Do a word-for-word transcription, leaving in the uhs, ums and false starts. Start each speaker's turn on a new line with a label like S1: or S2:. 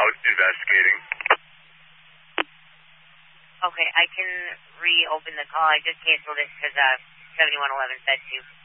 S1: out investigating.
S2: Okay, I can reopen the call. I just canceled it because uh, seventy-one eleven said to.